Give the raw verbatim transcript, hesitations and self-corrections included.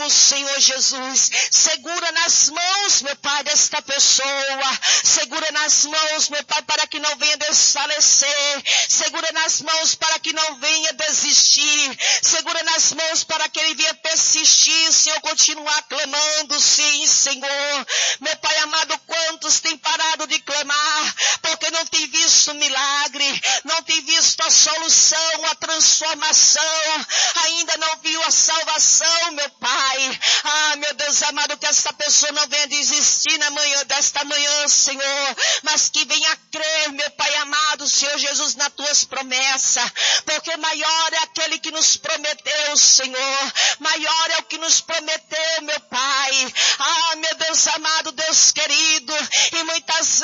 Senhor Jesus, segura nas mãos, meu Pai, desta pessoa, segura nas mãos, meu Pai, para que não venha desfalecer, segura nas mãos para que não venha desistir, segura nas mãos para que ele venha persistir, Senhor, continuar clamando, sim, Senhor. Meu Pai amado, quantos têm parado de clamar, porque não tem visto milagre, não tem visto a solução, a transformação, ainda não viu a salvação, meu Pai. Ah, meu Deus amado, que essa pessoa não venha desistir na manhã, desta manhã, Senhor, mas que venha crer, meu Pai amado, Senhor Jesus, nas tuas promessas, porque maior é aquele que nos prometeu, Senhor, maior é o que nos prometeu, meu Pai. Ah, meu Deus amado, Deus querido, e muitas